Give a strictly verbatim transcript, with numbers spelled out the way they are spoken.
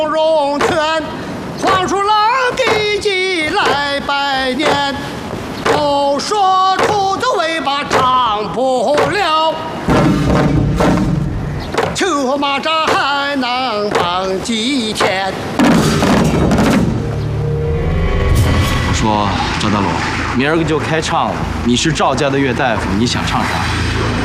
荣全，黄鼠狼给鸡来拜年，都说兔子尾巴长不了，秋马扎还能蹦几天。 我说赵大罗，明儿个就开唱了，你是赵家的岳大夫，你想唱啥？